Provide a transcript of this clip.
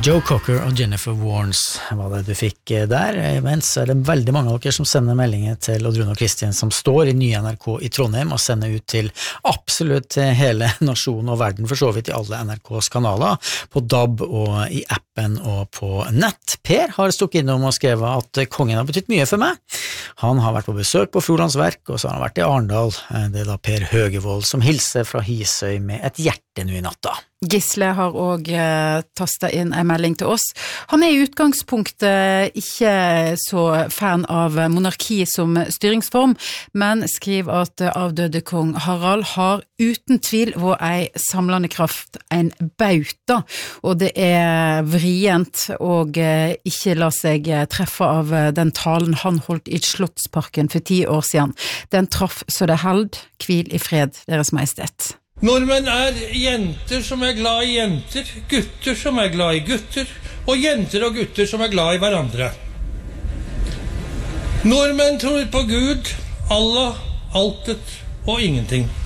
Joe Cocker og Jennifer Warnes var det du fikk der, mens er det veldig mange av dere som sender meldinger til Odd Rune og Kristian som står i nye NRK i Trondheim og sender ut til absolutt hele nasjonen og verden, for så vidt i alle NRKs kanaler, på DAB og i appen og på nett. Per har stukket innom og skrevet at kongen har betydt mye for meg. Han har vært på besøk på Frolands Verk, og så har han vært i Arendal. Det er da Per Høgevold som hilser fra Hisøy med et hjerte nå i natta. Gisle har også tastet inn en melding til oss. Han er i utgangspunktet ikke så fan av monarki som styringsform, men skriver at avdøde kong Harald har uten tvil vært en samlende kraft, en bauta, og det er vrient og ikke la seg treffe av den talen han holdt i Slottsparken for 10 år siden. Den traff så det held, hvil i fred, Deres Majestet. Nordmenn er jenter som er glad i jenter, gutter som er glad i gutter, og jenter og gutter som er glad i hverandre. Nordmenn tror på Gud, Allah, altet og ingenting.